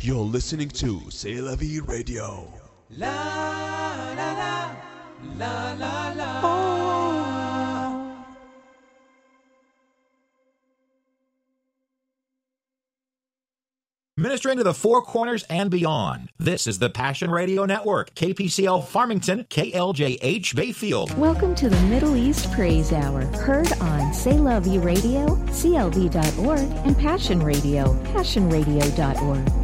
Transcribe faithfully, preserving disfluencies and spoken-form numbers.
You're listening to C'est La Vie Radio. La la la la la la. Oh. Ministering to the Four Corners and beyond. This is the Passion Radio Network, K P C L Farmington, K L J H Bayfield. Welcome to the Middle East Praise Hour, heard on C'est La Vie Radio, C L V dot org, and Passion Radio, passion radio dot org.